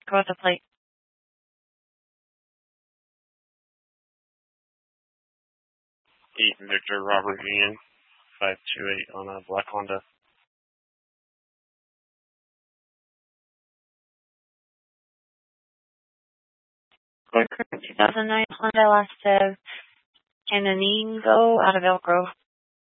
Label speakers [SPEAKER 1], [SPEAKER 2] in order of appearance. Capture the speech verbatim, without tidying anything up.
[SPEAKER 1] Go with the plate.
[SPEAKER 2] eight Victor Robert Union, five two eight on a black Honda.
[SPEAKER 1] two thousand nine Honda Last of Cananingo out of Elk Grove.